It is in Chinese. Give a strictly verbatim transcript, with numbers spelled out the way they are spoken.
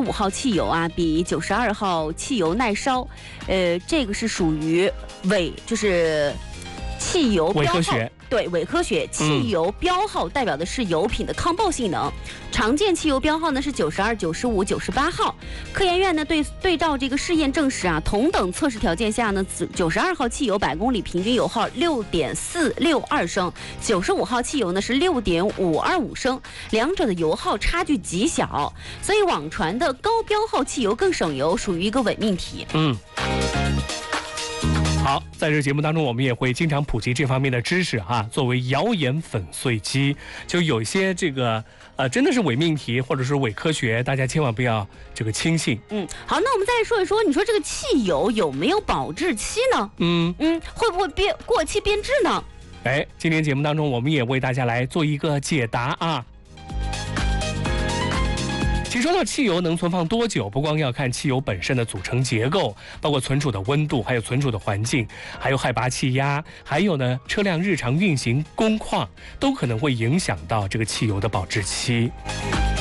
五号汽油啊比九十二号汽油耐烧，呃，这个是属于伪，就是汽油标号。对，伪科学。汽油标号代表的是油品的抗爆性能，嗯、常见汽油标号呢是九十二、九十五、九十八号。科研院呢对对照这个试验证实啊，同等测试条件下呢，九十二号汽油百公里平均油耗六点四六二升，九十五号汽油呢是六点五二五升，两者的油耗差距极小，所以网传的高标号汽油更省油，属于一个伪命题。 嗯。好，在这节目当中，我们也会经常普及这方面的知识哈。作为谣言粉碎机，就有一些这个呃，真的是伪命题或者是伪科学，大家千万不要这个轻信。 嗯，好，那我们再说一说，你说这个汽油有没有保质期呢？ 嗯嗯，会不会变过期变质呢？ 哎，今天节目当中，我们也为大家来做一个解答啊。其实说到汽油能存放多久，不光要看汽油本身的组成结构，包括存储的温度，还有存储的环境，还有海拔气压，还有呢车辆日常运行工况，都可能会影响到这个汽油的保质期。